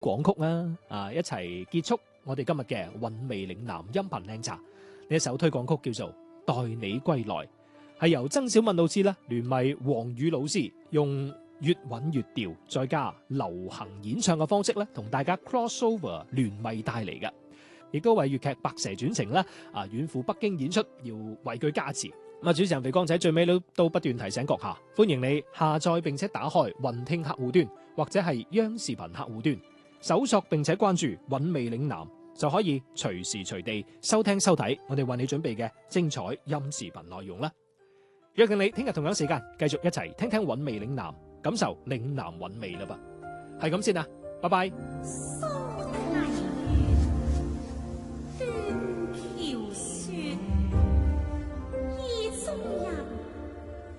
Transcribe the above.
廣曲啦，一齊結束我哋今日嘅韻味嶺南音頻靚茶。呢一首推廣曲叫做《待你歸來》，係由曾小敏老師咧聯袂黃宇老師，用粵韻粵調再加流行演唱嘅方式咧，同大家 crossover 聯袂帶嚟嘅，亦都為粵劇《白蛇傳情》咧遠赴北京演出，要為佢加持。主持人肥光仔最尾都不斷提醒閣下，歡迎你下載並且打開雲聽客戶端或者係央視頻客戶端，搜索並且關注韻味嶺南，就可以隨時隨地收聽收睇我哋為你準備嘅精彩音視頻內容啦。約定你聽日同樣時間繼續一齊聽聽韻味嶺南，感受嶺南韻味啦噃。係咁先啦，拜拜。